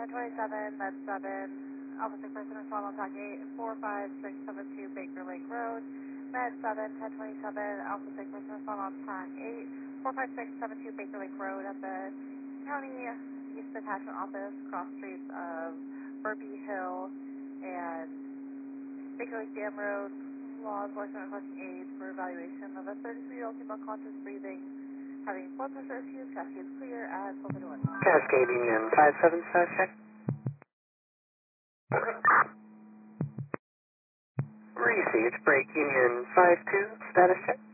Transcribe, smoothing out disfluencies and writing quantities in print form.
1027, Med 7, Alpha 6 person respond on TAC 8, 45672 Baker Lake Road. Med 7, 1027, Alpha 6 person respond on TAC 8, 45672 Baker Lake Road at the County East Detachment Office, cross streets of Burpee Hill and Baker Lake Dam Road. Law enforcement requesting aid for evaluation of a 33-year-old female conscious breathing, having blood pressure issues, Cascade clear at 12:01. Cascade Union 57, status check. Received, break Union 52, status check.